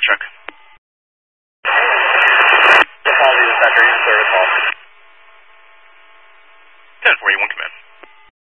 check. Apologies, Dispatcher, you can clear the call. 1041 command.